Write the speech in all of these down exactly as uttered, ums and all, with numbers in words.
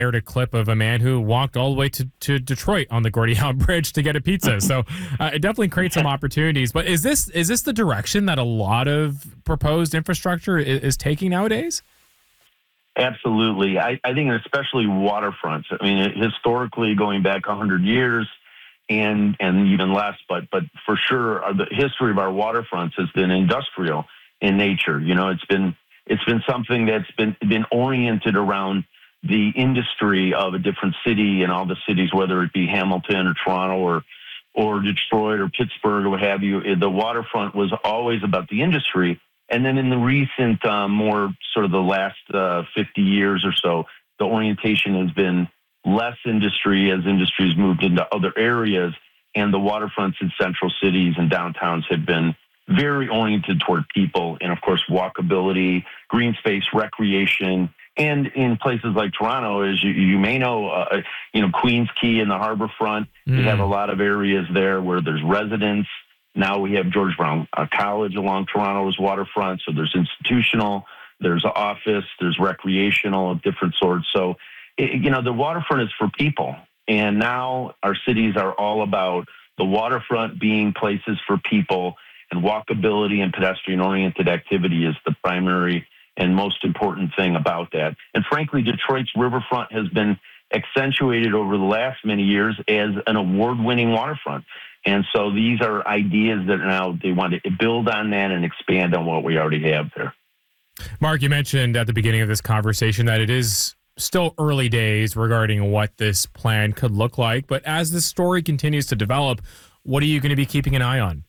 aired a clip of a man who walked all the way to, to Detroit on the Gordie Howe Bridge to get a pizza. So uh, it definitely creates some opportunities. But is this is this the direction that a lot of proposed infrastructure is, is taking nowadays? Absolutely. I, I think especially waterfronts. I mean, historically, going back one hundred years and and even less, but but for sure, uh, the history of our waterfronts has been industrial in nature. You know, it's been it's been something that's been been oriented around the industry of a different city, and all the cities, whether it be Hamilton or Toronto or or Detroit or Pittsburgh or what have you. The waterfront was always about the industry. And then in the recent, uh, more sort of the last uh, fifty years or so, the orientation has been less industry as industries moved into other areas, and the waterfronts in central cities and downtowns have been very oriented toward people and, of course, walkability, green space, recreation. And in places like Toronto, as you, you may know, uh, you know, Queens Quay and the harbor front, mm. we have a lot of areas there where there's residents. Now we have George Brown uh, College along Toronto's waterfront. So there's institutional, there's office, there's recreational of different sorts. So, it, you know, the waterfront is for people. And now our cities are all about the waterfront being places for people, and walkability and pedestrian-oriented activity is the primary and most important thing about that. And frankly, Detroit's riverfront has been accentuated over the last many years as an award-winning waterfront. And so these are ideas that now they want to build on that and expand on what we already have there. Mark, you mentioned at the beginning of this conversation that it is still early days regarding what this plan could look like. But as this story continues to develop, what are you going to be keeping an eye on?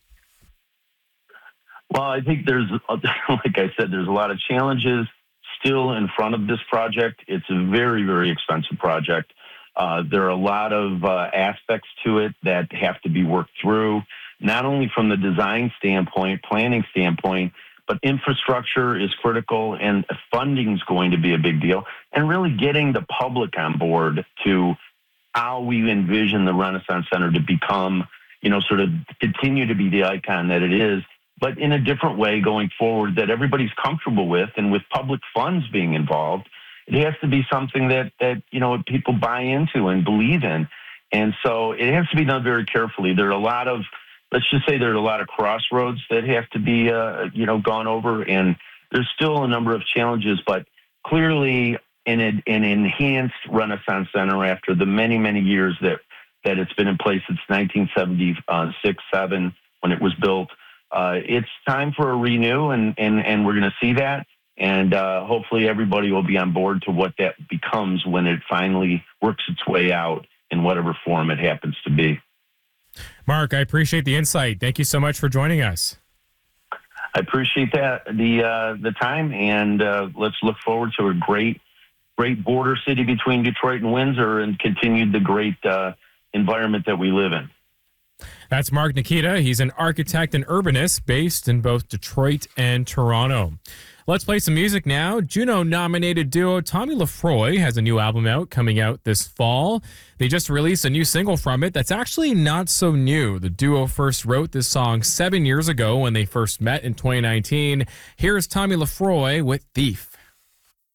Well, I think there's, like I said, there's a lot of challenges still in front of this project. It's a very, very expensive project. Uh, there are a lot of uh, aspects to it that have to be worked through, not only from the design standpoint, planning standpoint, but infrastructure is critical, and funding is going to be a big deal. And really getting the public on board to how we envision the Renaissance Center to become, you know, sort of continue to be the icon that it is, but in a different way going forward that everybody's comfortable with, and with public funds being involved. It has to be something that, that, you know, people buy into and believe in. And so it has to be done very carefully. There are a lot of, let's just say there are a lot of crossroads that have to be, uh, you know, gone over. And there's still a number of challenges, but clearly an, an enhanced Renaissance Center after the many, many years that, that it's been in place since nineteen seventy-six, seven, when it was built. Uh, it's time for a renew, and, and, and we're going to see that. And uh, hopefully everybody will be on board to what that becomes when it finally works its way out in whatever form it happens to be. Mark, I appreciate the insight. Thank you so much for joining us. I appreciate that, the uh, the time, and uh, let's look forward to a great, great border city between Detroit and Windsor, and continue the great uh, environment that we live in. That's Mark Nikita. He's an architect and urbanist based in both Detroit and Toronto. Let's play some music now. Juno-nominated duo Tommy Lefroy has a new album out coming out this fall. They just released a new single from it that's actually not so new. The duo first wrote this song seven years ago when they first met in twenty nineteen. Here's Tommy Lefroy with Thief.